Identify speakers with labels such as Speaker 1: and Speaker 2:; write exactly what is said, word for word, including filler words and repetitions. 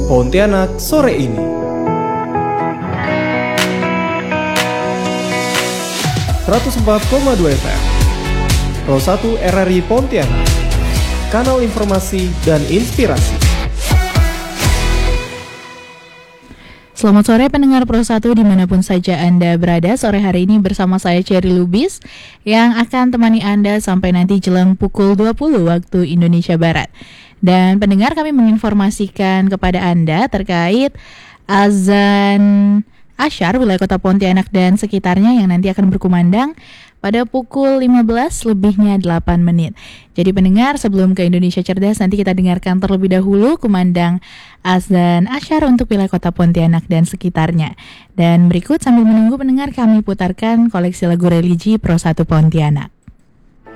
Speaker 1: Pontianak sore ini. seratus empat koma dua F M Pro satu R R I Pontianak, kanal informasi dan inspirasi.
Speaker 2: Selamat sore pendengar Pro satu dimanapun saja Anda berada. Sore hari ini bersama saya Cherry Lubis yang akan temani Anda sampai nanti jelang pukul dua puluh waktu Indonesia Barat. Dan pendengar, kami menginformasikan kepada Anda terkait azan Asyar wilayah kota Pontianak dan sekitarnya yang nanti akan berkumandang pada pukul lima belas lebihnya delapan menit. Jadi pendengar, sebelum ke Indonesia Cerdas, nanti kita dengarkan terlebih dahulu kumandang azan Asyar untuk wilayah kota Pontianak dan sekitarnya. Dan berikut sambil menunggu pendengar, kami putarkan koleksi lagu religi Pro satu Pontianak.